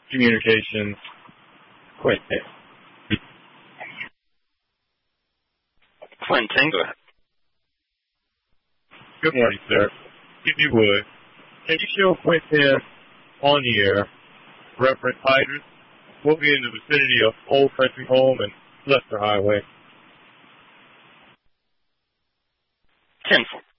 Communications. Quentin. Quentin, go ahead. Good morning, sir. If you would, can you show Quentin on the air reference hydrants? We'll be in the vicinity of Old Country Home and Lester Highway. 10-4.